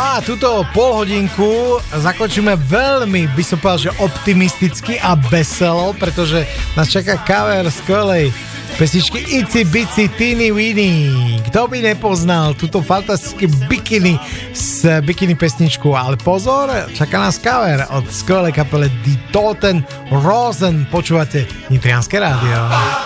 a túto polhodinku zakončíme veľmi, by som povedal, že optimisticky a veselo, pretože nás čaká cover skvelej pesničky Itsy Bitsy Teeny Weeny. Kto by nepoznal túto fantastickú bikini pesničku, ale pozor, čaká nás cover od skvelej kapele Die Toten Rosen. Počúvate Nitrianske rádio.